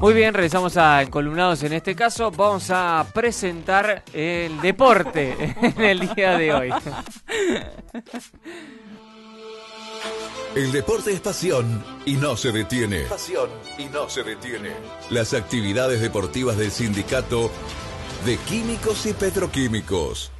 Muy bien, regresamos a Encolumnados en este caso. Vamos a presentar el deporte en el día de hoy. El deporte es pasión y no se detiene. Pasión y no se detiene. Las actividades deportivas del Sindicato de Químicos y Petroquímicos.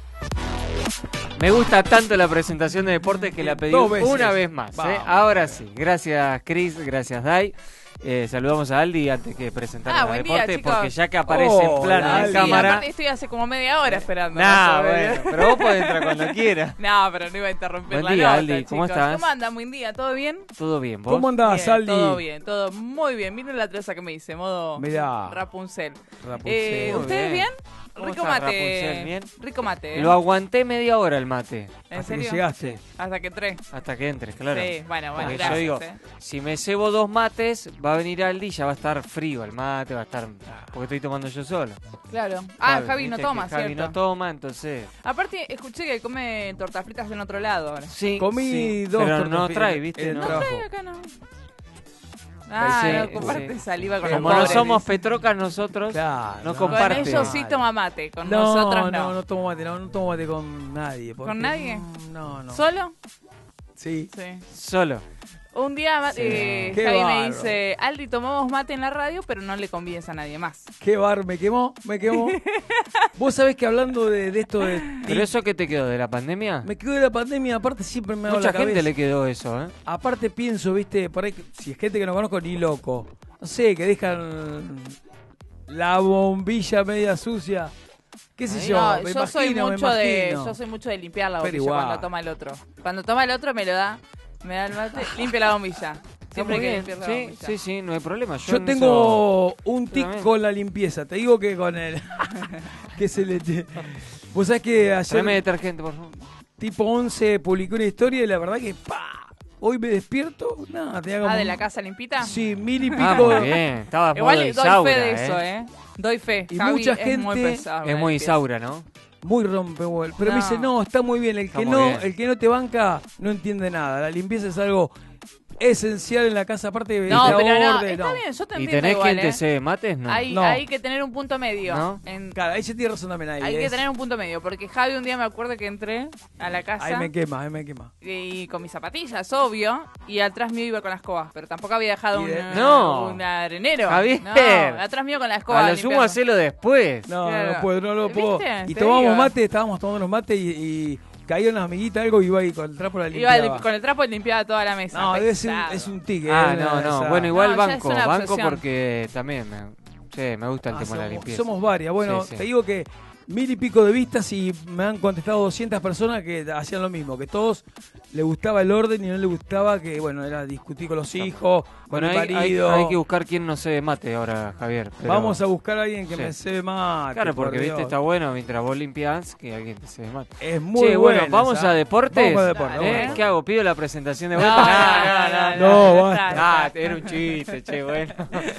Me gusta tanto la presentación de deporte que la pedí una vez más. Ahora sí. Gracias, Cris. Gracias, Dai. Saludamos a Aldi antes que presentar el deporte, día, porque ya que aparece en plano en cámara. Aparte estoy hace como media hora esperando. Bueno, pero vos podés entrar cuando quieras. No, pero no iba a interrumpir Buen la día, nota, Aldi. chicos. ¿Cómo estás? ¿Cómo andan? Buen día, ¿todo bien? Todo bien, ¿vos? ¿Cómo andás, Bien, Aldi? todo bien, todo muy bien. Miren la traza que me hice, modo Mirá. Rapunzel. Rapunzel. ¿Ustedes bien? ¿Cómo Rico estás, mate. Rapunzel? ¿Bien? Rico mate. Lo aguanté media hora el mate. ¿En Hasta que serio? llegaste. Hasta que entré. Hasta que entres, claro. Sí, bueno, Porque gracias. yo digo, si me cebo 2 mates, va a venir Aldi y ya va a estar frío el mate, va a estar... Porque estoy tomando yo solo. Claro. ¿viste? Javi no toma, Que Javi ¿cierto? no toma, entonces... Aparte, escuché que come tortas fritas en otro lado ahora. Sí, Comí sí, 2 pero tortas no fritas trae, en ¿viste? el No trabajo. Ay, acá no. Sí, No comparte sí. saliva con Como los no pobres, somos dice. petrocas nosotros, Claro, no no. comparte. Con ellos sí toma mate, con No, nosotros no. no tomo mate, no tomo mate con nadie. porque- ¿Con nadie? No. ¿Solo? Sí. Sí. Solo. Un día Qué Javi me bárbaro. dice, Aldi, tomamos mate en la radio, pero no le convides a nadie más. Qué bar, me quemó. Vos sabés que hablando de esto de... ¿Pero eso qué te quedó de la pandemia? Me quedó de la pandemia, aparte siempre me hago Mucha la cabeza. gente le quedó eso, ¿eh? Aparte pienso, viste, por ahí, si es gente que no conozco ni loco. No sé, que dejan la bombilla media sucia. ¿Qué sé yo? No, Me yo soy imagino, mucho me de imagino. yo soy mucho de limpiar la Pero bombilla igual. cuando toma el otro. Cuando toma el otro me lo da, me da el mate, limpia la bombilla. Siempre Muy hay que bien. limpiar la Sí, bombilla. sí, no hay problema. Yo en tengo un Yo tic también. con la limpieza. Te digo que con el... que se le... Vos sabés que ayer, Tráeme detergente, por favor. tipo 11, publicé una historia y la verdad que... Hoy me despierto... Nada, tenía como... ¿De la casa limpita? Sí, 1000 y pico. Ah, muy bien. Estaba Igual modo doy Isaura, fe de eso, Doy fe. Y Javi mucha es muy gente- pesado. Es muy Isaura, ¿no? Muy rompehuevo. Pero No. me dice, no, está muy bien. Está muy bien. El que no te banca no entiende nada. La limpieza es algo esencial en la casa, aparte de No, la pero no, orden, está no. bien, yo te ¿Y entiendo tenés igual, quien te cede mates? No. Hay, No. hay que tener un punto medio. ¿No? Claro, ahí se tiene razón también ahí. Hay que es- tener un punto medio, porque Javi un día me acuerdo que entré a la casa Ahí me quema, ahí me quema. y con mis zapatillas, obvio, y atrás mío iba con la escoba, pero tampoco había dejado Y de- No. un arenero. Javier. No, atrás mío con la escoba. A lo sumo limpiando. hacelo después. No, Claro. no puedo, no lo puedo. ¿Viste? Y Te tomamos digo. mate, estábamos tomando unos mates y caía una amiguita algo y iba ahí con el trapo la Iba limpiaba. con el trapo y limpiaba toda la mesa. No, Pesado. es un tique. Ah, no. Bueno, igual No, ya banco. es una Banco obsesión. porque también me gusta el tema de la limpieza. Somos varias. Bueno, Sí, sí. te digo que 1000 y pico de vistas y me han contestado 200 personas que hacían lo mismo, que todos le gustaba el orden y no le gustaba que, bueno, era discutir con los hijos, Bueno, con el hay marido. que buscar quién no cede mate ahora, Javier. pero- Vamos a buscar a alguien que Sí. me cebe más. Claro, porque viste, está bueno mientras vos limpiás que alguien te cede mate. Es muy Che, bueno. bueno, vamos a deportes. Vamos a deportes. Dale. vamos a ¿Qué hago? ¿Pido la presentación de No, vuelta? No, basta. Ah, era un chiste, che, bueno.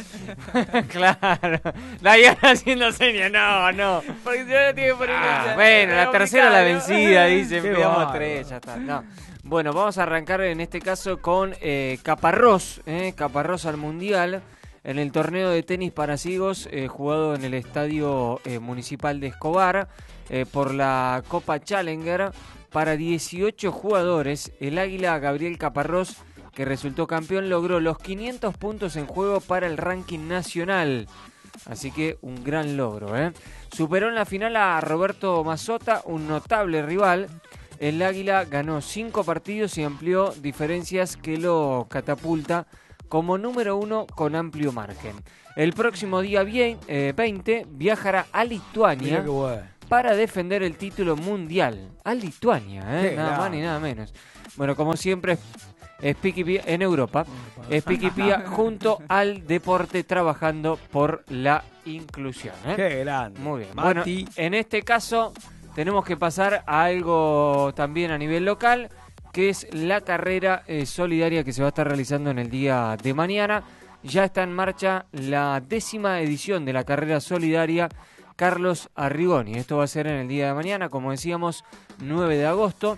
Claro. La iban haciendo señas, no. Porque si no lo tiene que poner Bueno, la tercera la vencida, dice. Qué Pidamos bárbaro. 3, ya está. No. Bueno, vamos a arrancar en este caso con Caparrós. Caparrós al Mundial. En el torneo de tenis para ciegos jugado en el Estadio Municipal de Escobar por la Copa Challenger para 18 jugadores. El águila Gabriel Caparrós, que resultó campeón, logró los 500 puntos en juego para el ranking nacional. Así que un gran logro, ¿eh? Superó en la final a Roberto Mazzota, un notable rival. El águila ganó 5 partidos y amplió diferencias que lo catapulta como número 1 con amplio margen. El próximo día 20 viajará a Lituania Mirá qué bueno. para defender el título mundial. A Lituania, Qué nada más grande. ni nada menos. Bueno, como siempre, Spiky en Europa, Spiky Pía junto al deporte trabajando por la inclusión. Qué grande. Muy bien. Mati. Bueno, en este caso tenemos que pasar a algo también a nivel local, que es la carrera solidaria que se va a estar realizando en el día de mañana. Ya está en marcha la 10ª edición de la carrera solidaria Carlos Arrigoni. Esto va a ser en el día de mañana, como decíamos, 9 de agosto.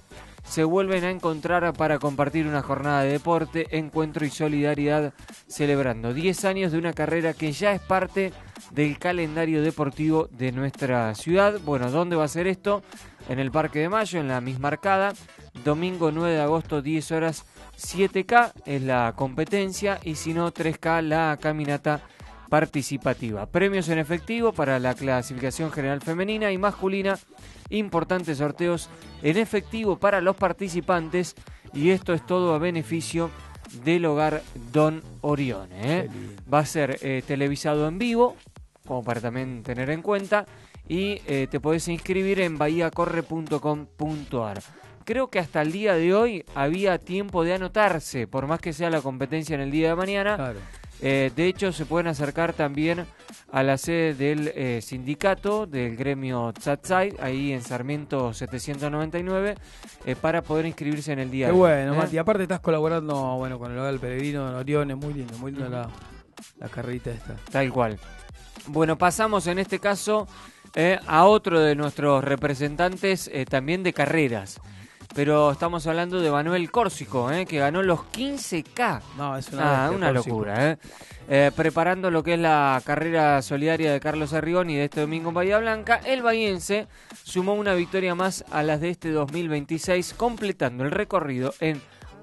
se vuelven a encontrar para compartir una jornada de deporte, encuentro y solidaridad, celebrando 10 años de una carrera que ya es parte del calendario deportivo de nuestra ciudad. Bueno, ¿dónde va a ser esto? En el Parque de Mayo, en la misma arcada, domingo 9 de agosto, 10 horas, 7K es la competencia y si no 3K la caminata participativa. Premios en efectivo para la clasificación general femenina y masculina, importantes sorteos en efectivo para los participantes y esto es todo a beneficio del Hogar Don Orione. Va a ser televisado en vivo, como para también tener en cuenta, y te podés inscribir en bahiacorre.com.ar. Creo que hasta el día de hoy había tiempo de anotarse, por más que sea la competencia en el día de mañana. Claro. De hecho, se pueden acercar también a la sede del sindicato, del gremio Tsatsai, ahí en Sarmiento 799, para poder inscribirse en el día Qué de hoy. bueno, Mati. Aparte estás colaborando con el Hogar del Peregrino de Orione, muy lindo la carrerita esta. Tal cual. Bueno, pasamos en este caso a otro de nuestros representantes también de carreras. Pero estamos hablando de Manuel Córsico, que ganó los 15K. No, es una locura. Preparando lo que es la carrera solidaria de Carlos Arrigoni de este domingo en Bahía Blanca, el bahiense sumó una victoria más a las de este 2026, completando el recorrido en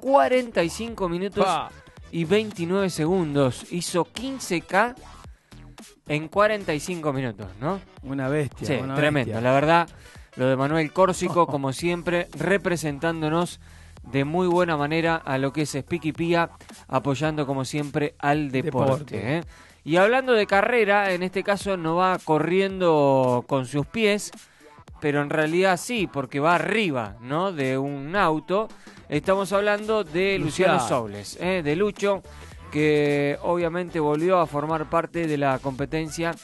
45 minutos y 29 segundos. Hizo 15K en 45 minutos, ¿no? Una bestia. Sí, tremendo. La verdad, lo de Manuel Córsico, como siempre, representándonos de muy buena manera a lo que es Speaky Pía, apoyando como siempre al deporte. Y hablando de carrera, en este caso no va corriendo con sus pies, pero en realidad sí, porque va arriba, ¿no?, de un auto. Estamos hablando de Luciano Sobles, de Lucho, que obviamente volvió a formar parte de la competencia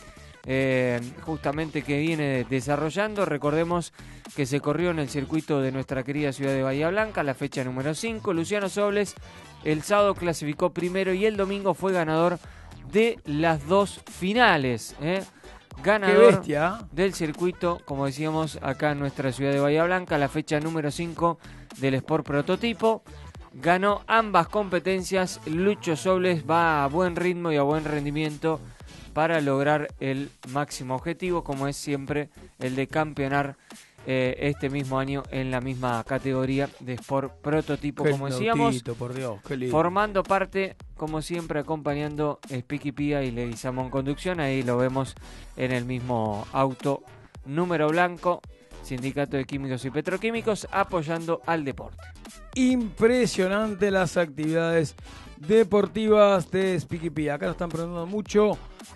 justamente que viene desarrollando. Recordemos que se corrió en el circuito de nuestra querida ciudad de Bahía Blanca, la fecha número 5. Luciano Sobles el sábado clasificó primero y el domingo fue ganador de las dos finales. Ganador del circuito, como decíamos, acá en nuestra ciudad de Bahía Blanca, la fecha número 5 del Sport Prototipo. Ganó ambas competencias. Lucho Sobles va a buen ritmo y a buen rendimiento para lograr el máximo objetivo, como es siempre el de campeonar este mismo año en la misma categoría de Sport Prototipo, como decíamos, por Dios, qué lindo. Formando parte, como siempre, acompañando Speaky Pía y Leguizamón Conducción. Ahí lo vemos en el mismo auto, número blanco, Sindicato de Químicos y Petroquímicos, apoyando al deporte. Impresionante las actividades deportivas de Speaky Pía. Acá nos están preguntando mucho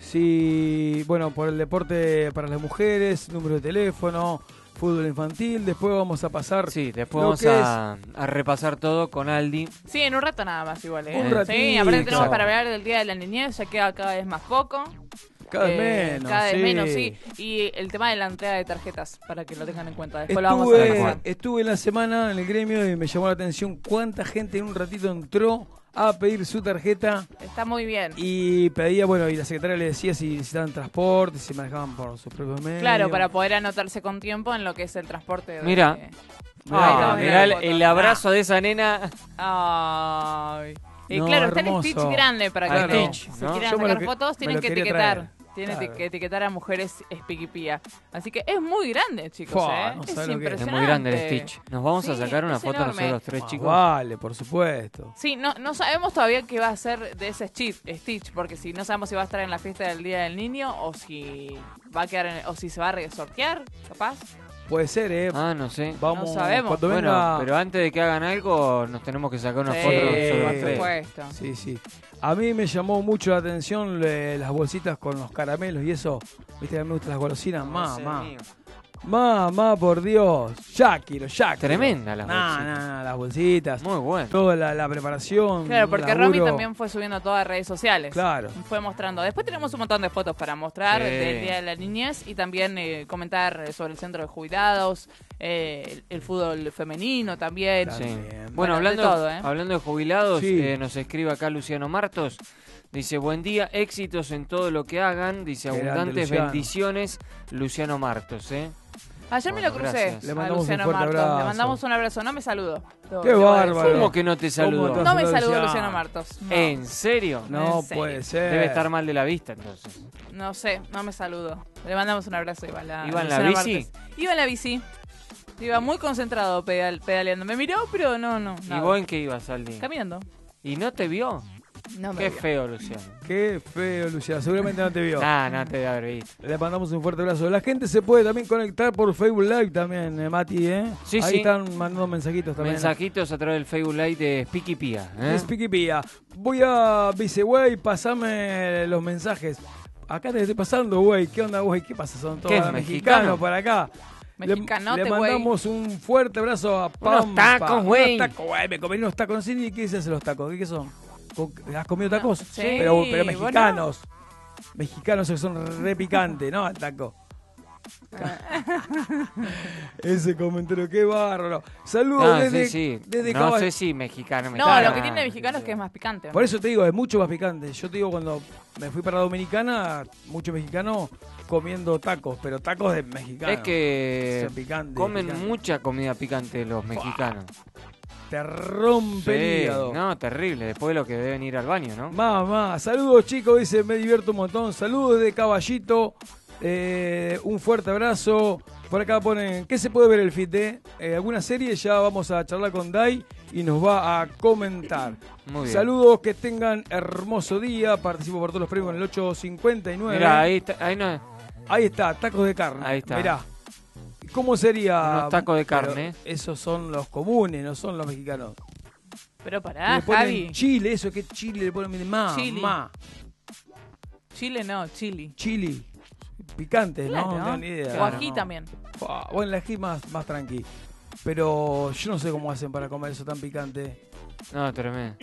si, por el deporte para las mujeres, número de teléfono, fútbol infantil. Después vamos a pasar. Sí, después vamos a repasar todo con Aldi. Sí, en un rato nada más igual. Un ratito. Sí, aparte tenemos para hablar del Día de la Niñez, ya queda cada vez más poco. Cada vez menos. Cada vez menos, sí. Y el tema de la entrega de tarjetas, para que lo tengan en cuenta. Después lo vamos a ver. Estuve la semana en el gremio y me llamó la atención cuánta gente en un ratito entró a pedir su tarjeta. Está muy bien. Y pedía, y la secretaria le decía si necesitaban transporte, si manejaban por sus propios medios. Claro, para poder anotarse con tiempo en lo que es el transporte. Mira. Mirá el abrazo de esa nena. Ay. No, claro, hermoso. está el Stitch grande para que Stitch, si ¿no? quieren Yo sacar fotos, tienen que etiquetar. Traer. Tienen Claro. que etiquetar a mujeres Speaky Pía. Así que es muy grande, chicos. No es sabe lo que es. Es impresionante. muy grande el Stitch. Nos vamos a sacar una es foto enorme. nosotros tres, chicos. Vale, por supuesto. Sí, no sabemos todavía qué va a ser de ese Stitch, porque si no sabemos si va a estar en la fiesta del Día del Niño o si va a quedar o si se va a resortear, capaz. Puede ser, no sé. Vamos, No sabemos. cuando Bueno, venga... pero antes de que hagan algo, nos tenemos que sacar una Sí, foto por nosotros tres. supuesto. Sí. A mí me llamó mucho la atención las bolsitas con los caramelos y eso. Viste que a mí me gustan las golosinas. Mamá, por Dios. Ya quiero. Tremenda las bolsitas. No, las bolsitas. Muy bueno. Toda la preparación. Claro, porque laburo. Romy también fue subiendo todas las redes sociales. Claro. Fue mostrando. Después tenemos un montón de fotos para mostrar Sí. del Día de la Niñez y también comentar sobre el centro de jubilados, el fútbol femenino también. Sí. También. Bueno, de hablando, todo, hablando de jubilados, Sí. nos escribe acá Luciano Martos. Dice, buen día, éxitos en todo lo que hagan. Dice, Qué grande, abundantes Luciano. bendiciones, Luciano Martos. Ayer me lo Bueno, crucé gracias. Le a mandamos un Luciano fuerte Martos. abrazo. Le mandamos un abrazo. No me saludó. Qué bárbaro. ¿Cómo que no te saludó? ¿Cómo te No me saludó Luciano? Luciano Martos. No. ¿En serio? No En serio. puede ser. Debe estar mal de la vista entonces. No sé, no me saludó. Le mandamos un abrazo igual a ¿Iba en la Luciano bici? Martos. Iba en la bici. Iba muy concentrado pedaleando. Me miró, pero no. ¿Y nada. vos en qué ibas, Aldi? Caminando. ¿Y no te vio? No me Qué vio. feo, Luciano. Qué feo, Luciano. Seguramente no te vio. No te debe haber visto. Le mandamos un fuerte abrazo. La gente se puede también conectar por Facebook Live también, Mati, ¿eh? Sí, Ahí sí. están mandando mensajitos también. Mensajitos a través del Facebook Live de Spiky Pía. ¿eh? Es Piqui Pía. Voy a Vice, güey, pasame los mensajes. Acá te estoy pasando, güey. ¿Qué onda, güey? ¿Qué pasa? Son ¿Qué todos es, mexicanos mexicano? para acá. Mexicanote, le güey. mandamos un fuerte abrazo a Pampa. Unos tacos, güey. Unos tacos, güey. Me comí unos tacos. No sé ni qué dicen los tacos. ¿Qué son? ¿Has comido tacos? Sí, pero bueno. mexicanos. Mexicanos que son re picantes, ¿no? El taco. Ese comentario, qué bárbaro. Saludos No, desde, sí. desde No Caball- sé si mexicano. No, lo que tiene de mexicano es que es más picante. Por eso te digo, es mucho más picante. Yo te digo, cuando me fui para Dominicana, mucho mexicano comiendo tacos, pero tacos de mexicanos. Es que Son picantes, comen picantes. mucha comida picante los mexicanos. Te rompe el Sí, hígado. no, terrible. Después de lo que deben ir al baño, ¿no? Mamá, saludos chicos, dice, me divierto un montón. Saludos de Caballito, un fuerte abrazo. Por acá ponen, ¿qué se puede ver el fit de? ¿Alguna serie? Ya vamos a charlar con Dai y nos va a comentar. Muy bien. Saludos, que tengan hermoso día. Participo por todos los premios en el 859. Mirá, ahí está, ahí no, Ahí está, tacos de carne. Ahí está. Mirá. ¿Cómo sería? Unos tacos de carne. Pero esos son los comunes, no son los mexicanos. Pero pará, le ponen Javi. chile, eso que chile le ponen más. Chili. Más. Chile no, chili. Chili. Picante, Claro. ¿no? No tengo ni idea. O ají también. Bueno, el ají más tranqui. Pero yo no sé cómo hacen para comer eso tan picante. no, tremendo.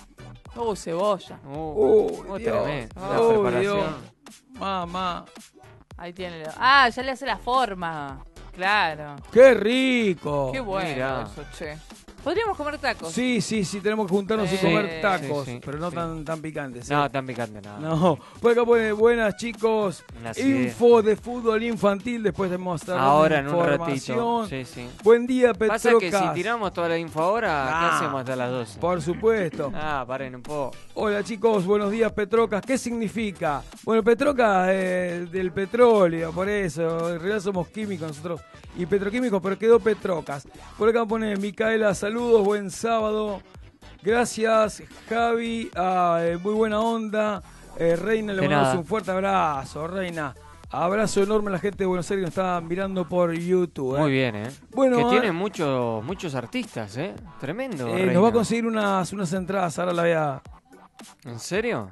Cebolla. Dios. Tremendo. La Oh, preparación. Dios. Mamá. Ahí tiene. Ah, ya le hace la forma. Claro. ¡Qué rico! Qué bueno Mirá. eso, che. Podríamos comer tacos. Sí, tenemos que juntarnos y Sí, comer tacos, sí, pero no sí. tan picantes. No, tan picante nada. No, por acá pone buenas chicos, Así es. info de fútbol infantil, después de mostrar Ahora en un información. ratito. Sí. Buen día, Pasa que si Petrocas. tiramos toda la info ahora, ¿qué Ah, hacemos hasta las 12? Por supuesto. Paren un poco. Hola chicos, buenos días Petrocas. ¿Qué significa? Bueno, Petrocas del petróleo, por eso. En realidad somos químicos nosotros y petroquímicos, pero quedó Petrocas. Por acá pone Micaela, saludos, buen sábado. Gracias, Javi. Muy buena onda. Reina, le De mandamos nada. un fuerte abrazo, Reina. Abrazo enorme a la gente de Buenos Aires que nos está mirando por YouTube. Muy bien, Bueno, que tiene muchos artistas, Tremendo. nos Reina. va a conseguir unas entradas. Ahora la voy a. ¿En serio?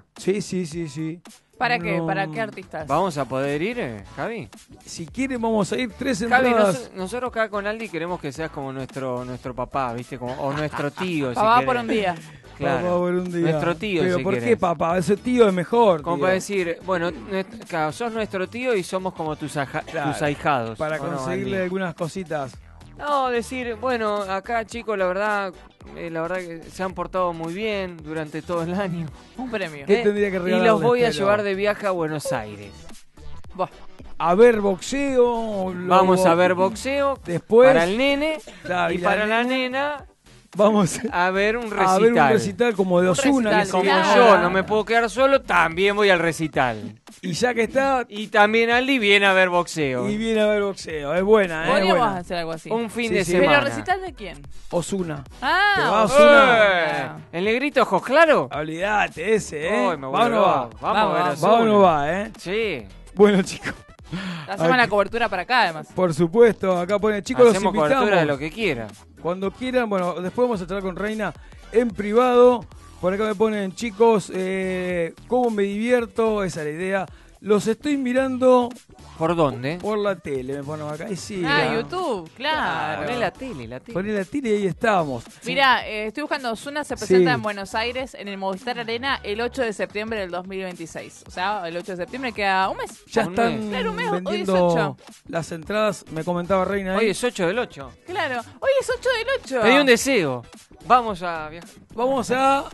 Sí. ¿Para qué? No. ¿Para qué artistas? ¿Vamos a poder ir, Javi? Si quieren, vamos a ir 3 Javi, entradas. nosotros acá con Aldi queremos que seas como nuestro papá, ¿viste? O nuestro tío, si Papá querés. por un día. Claro. Papá por un día. Nuestro tío, Pero si ¿por querés. qué papá? Ese tío es mejor. Como tío. para decir, bueno, claro, sos nuestro tío y somos como tus ahijados. Para ¿o no, conseguirle Aldi? algunas cositas. No, decir, bueno, acá chicos, la verdad que se han portado muy bien durante todo el año. Un premio. ¿Qué tendría que Y regalarles, los voy a pero? llevar de viaje a Buenos Aires. Buah. A ver boxeo. Vamos a ver boxeo Después. para el nene Claro, y para la nena Vamos a ver un a ver un recital. recital como de Un Ozuna. recital, Como Claro. yo no me puedo quedar solo, también voy al recital. Y ya que está, Y también Aldi viene a ver boxeo. y viene a ver boxeo. Es buena, es Podríamos buena. hacer algo así. Un fin Sí, de sí. semana. ¿Pero recital de quién? Ozuna. Ah, Te va Ozuna. ¿El negrito ojos claros? Olvídate, ese, ¿eh? Ay, me Va o no vuelvo va. loco. Vamos a ver a Vamos. Va o no Ozuna. va, ¿eh? Sí. Bueno, chicos. Hacemos la cobertura para acá, además. Por supuesto, acá pone, chicos, los Hacemos invitamos. cobertura de lo que quiera. Cuando quieran, bueno, después vamos a charlar con Reina en privado. Por acá me ponen, chicos, cómo me divierto, esa es la idea. Los estoy mirando ¿Por dónde? por la tele, me ponen acá. Y sí, YouTube, claro. Poné la tele. poné la tele y ahí estamos. Mira, estoy buscando Ozuna se presenta Sí. en Buenos Aires en el Movistar Arena el 8 de septiembre del 2026. O sea, el 8 de septiembre queda un mes. Ya Un están mes. Claro, un mes, hoy es vendiendo 8. las entradas, me comentaba Reina ahí. Hoy es 8 del 8. Claro, hoy es 8 del 8. Pedí un deseo. Vamos a viajar. Vamos a...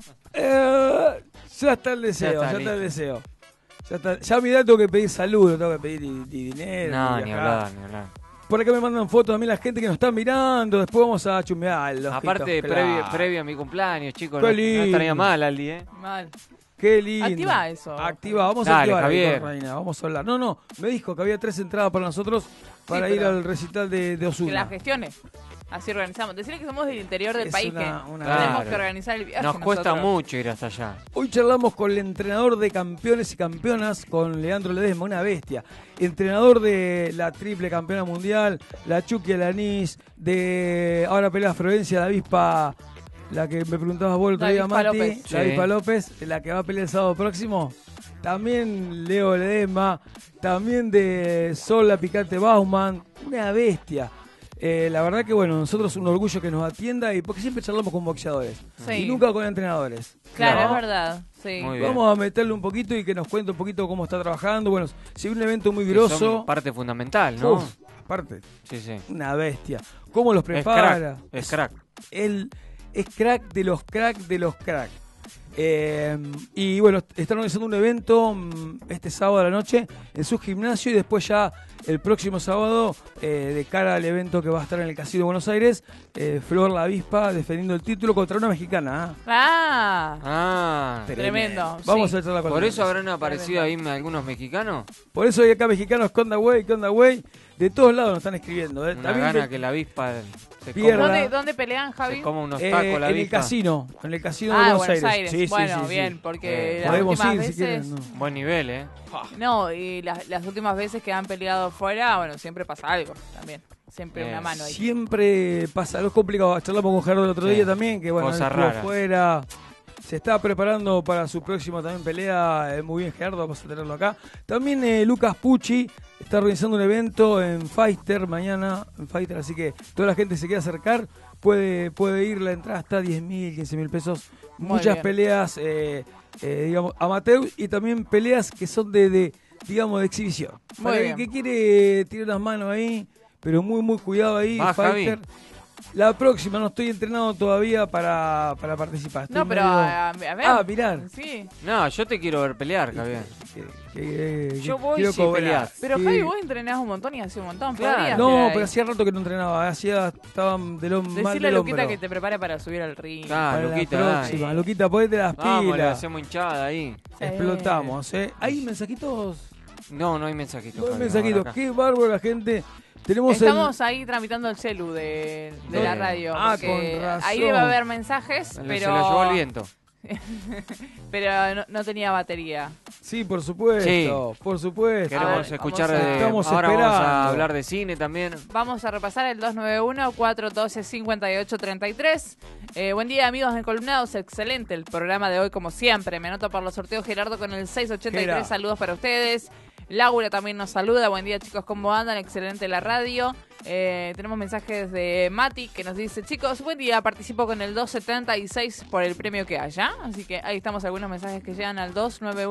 ya está el deseo, Ya está, ya está listo. el deseo. Ya mirá, tengo que pedir salud, tengo que pedir dinero. No, ni viajar. hablar, ni hablar. Por acá me mandan fotos también la gente que nos está mirando. Después vamos a chumbear. Los Aparte, ojitos claros. previo a mi cumpleaños, chicos. Qué No lindo. estaría mal, Aldi, ¿eh? Mal. Qué lindo. Activa eso. Activa, vamos a Dale, activar ahí Javier. con Reina, vamos a hablar. No, me dijo que había 3 entradas para nosotros para Sí, ir pero al recital de Que Ozuna. las gestione. Así organizamos. Decirle que somos del interior del Es país, una- que una- tenemos Claro. que organizar el viaje. Nos cuesta nosotros. mucho ir hasta allá. Hoy charlamos con el entrenador de campeones y campeonas, con Leandro Ledesma, una bestia. Entrenador de la triple campeona mundial, la Chucky Alanis, de ahora pelea Florencia, la avispa, la que me preguntabas vos el otro La día, avispa Mati, López. la Sí. avispa López, la que va a pelear el sábado próximo. También Leo Ledesma, también de Sol la Picante Bauman, una bestia. La verdad que bueno, nosotros un orgullo que nos atienda y porque siempre charlamos con boxeadores Sí. y nunca con entrenadores. Claro, ¿no? es verdad. Sí. Muy bien. Vamos a meterle un poquito y que nos cuente un poquito cómo está trabajando. Bueno, si un evento muy Que grosso, son parte fundamental, ¿no? uf, aparte, Sí, sí. una bestia. ¿Cómo los Es prepara? crack. Es crack. Él es crack de los crack de los crack. Y bueno, está organizando un evento este sábado a la noche en su gimnasio y después ya el próximo sábado, de cara al evento que va a estar en el Casino de Buenos Aires, Flor la Avispa defendiendo el título contra una mexicana. Ah, Ah, tremendo. Vamos sí. a charlar con ¿por él. eso habrán aparecido ahí algunos mexicanos? Por eso hay acá mexicanos, Condaway, de todos lados nos están escribiendo. Una También gana de- que la avispa se Pierda. coma, ¿Dónde pelean, Javi? se coma unos tacos la en el avispa. casino de Ah, Buenos Aires. Sí, sí, bueno, sí, bien, sí. porque las Podemos últimas ir veces... si quieren. ¿no? Buen nivel, ¿eh? No, y las últimas veces que han peleado fuera, bueno, siempre pasa algo también. Siempre una mano ahí. Siempre pasa, algo es complicado. Charlamos con Gerardo el otro Sí. día también, que bueno, Cosas él estuvo raras. fuera. Se está preparando para su próxima también pelea. Muy bien, Gerardo, vamos a tenerlo acá. También Lucas Pucci está organizando un evento en Fighter mañana, así que toda la gente se quiere acercar, puede ir, la entrada está 10.000, 15.000 pesos. Muy Muchas bien. peleas, digamos, amateur y también peleas que son digamos, de exhibición. Muy Para el bien. que quiere tirar las manos ahí, pero muy cuidado ahí, Va, Fighter. La próxima no estoy entrenado todavía para participar. Estoy No, pero medio- a ver. Ah, mirar. Sí. No, yo te quiero ver pelear, Javier. Yo voy si peleás. Pero Sí. Javi, vos entrenás un montón y hace un montón. Claro. podrías No, quedar pero ahí. hacía rato que no entrenaba. Estaban mal Decirle a del Luquita hombro. que te prepare para subir al ring. Claro. Para Luquita, la dale. próxima. Luquita, ponete las Vamos, le pilas. hacemos hinchada ahí. Sí. Explotamos, ¿Hay mensajitos? No hay mensajitos. No hay Javier, mensajitos. ahora acá. Qué bárbaro la gente. Tenemos Estamos ahí tramitando el celu de No. la radio. Ah, porque con razón. ahí debe haber mensajes, Se pero, lo llevó el viento. pero no tenía batería. Sí, por supuesto. Por supuesto. Queremos ver, escuchar vamos a- Estamos ahora vamos a esperando. hablar de cine también. Vamos a repasar el 291-412-5833. Buen día, amigos de Columnados. Excelente el programa de hoy, como siempre. Me anoto por los sorteos Gerardo con el 683. Gera. Saludos para ustedes. Laura también nos saluda. Buen día, chicos. ¿Cómo andan? Excelente la radio. Tenemos mensajes de Mati que nos dice: chicos, buen día. Participo con el 276 por el premio que haya. Así que ahí estamos algunos mensajes que llegan al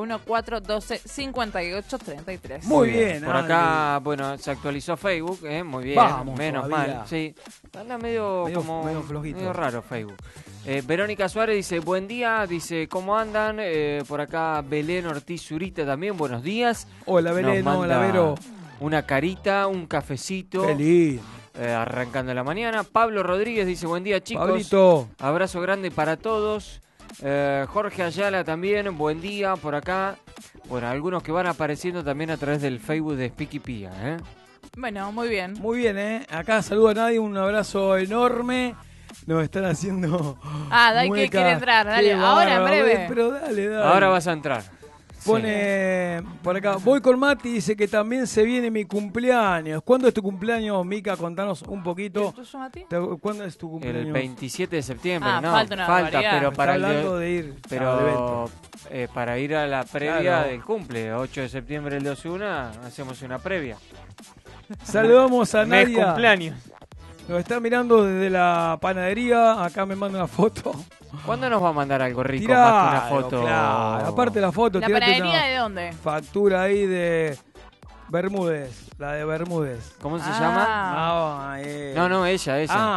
291-412-5833. Muy bien, Por Andy. acá, bueno, se actualizó Facebook, muy bien. Vamos menos todavía. mal. Sí. Anda medio como medio flojito. medio raro Facebook. Verónica Suárez dice, buen día, dice, ¿cómo andan? Por acá Belén Ortiz Zurita también, buenos días. Hola, Belén. Nos Hola, manda Vero. una carita, un cafecito, Feliz. arrancando la mañana. Pablo Rodríguez dice, buen día, chicos. Pablito. Abrazo grande para todos. Jorge Ayala también, buen día por acá. Bueno, algunos que van apareciendo también a través del Facebook de Spiky Pía, ¿eh? Bueno, muy bien. Muy bien, ¿eh? Acá saluda a nadie, un abrazo enorme. Nos están haciendo. Ah, Dai que muecas. quiere entrar, dale, Qué ahora en bárbaro, breve. Pero dale. Ahora vas a entrar. Pone por acá, voy con Mati, dice que también se viene mi cumpleaños. ¿Cuándo es tu cumpleaños, Mica? Contanos un poquito. ¿El tuyo, Mati? ¿Cuándo es tu cumpleaños? El 27 de septiembre, Ah, no, falta una barbaridad. pero Está para el hablando de- de ir al pero evento. para ir a la previa Claro. del cumple, 8 de septiembre del 21, hacemos una previa. Saludamos a Mes Nadia. cumpleaños. Nos está mirando desde la panadería. Acá me manda una foto. ¿Cuándo nos va a mandar algo rico Tiralo, más que una foto? claro. Aparte la foto, ¿La tirate panadería una de dónde? factura ahí de Bermúdez. La de Bermúdez. ¿Cómo se Ah. llama? Ah, No, ella. Ah,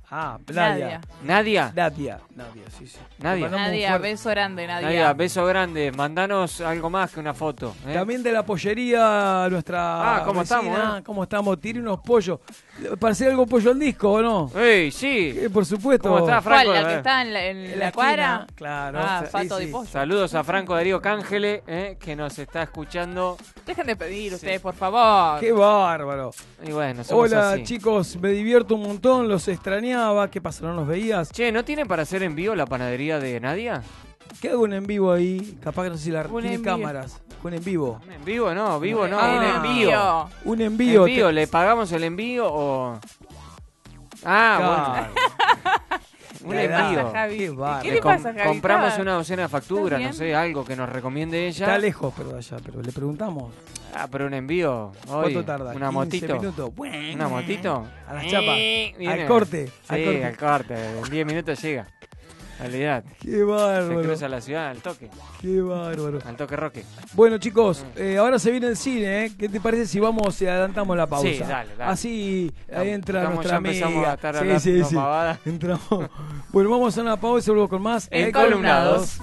Ah, Nadia. ¿Nadia? Nadia, sí. Nadia. Le mandamos un Nadia, fuerte- beso grande, Nadia. Nadia, beso grande. Mandanos algo más que una foto. También de la pollería, nuestra ¿cómo vecina. estamos, ¿Cómo estamos? Tiene unos pollos. ¿Parece algo pollo al disco o no? ¡Ey, sí! Por supuesto. ¿Cómo está, Franco? ¿Cuál? ¿La que está en la cuadra? esquina, claro. Ah, Sí, Fato sí. de pollo. Saludos a Franco Darío Cángele, que nos está escuchando. Dejen de pedir ustedes, por favor. Qué bárbaro. Y bueno, somos Hola así. chicos, me divierto un montón, los extrañaba. ¿Qué pasa? ¿No nos veías? Che, ¿no tienen para hacer en vivo la panadería de Nadia? ¿Qué hago un en vivo ahí? Capaz que no sé si la Un tiene en vivo. cámaras. Un en vivo. ¿Un en vivo no? ¿Vivo no? Ah, un envío. Un envío. ¿Envío? ¿Le pagamos el envío o...? Ah, Claro. Un ¿Qué le envío. pasa, Javi? Qué bárbaro. ¿Qué Le le pasa, Javi? compramos ¿Está- una docena de facturas, no ¿Estás sé, algo que nos recomiende ella. Está lejos, pero allá, pero le preguntamos. Ah, pero un envío. Hoy, ¿Cuánto tarda? Una 15 motito. minutos. ¿Una motito? A las chapas. Viene. Al corte. Sí, al corte. En 10 minutos llega. Olvidate. Qué Se bárbaro. cruza la ciudad al toque. Qué bárbaro. Al toque roque. Bueno, chicos, ahora se viene el cine, ¿eh? ¿Qué te parece si vamos y adelantamos la pausa? Sí, dale. Así ahí entra Estamos- nuestra ya empezamos amiga. a estar hablando pavadas. Entramos. Bueno, vamos a una pausa y volvemos con más Encolumnados.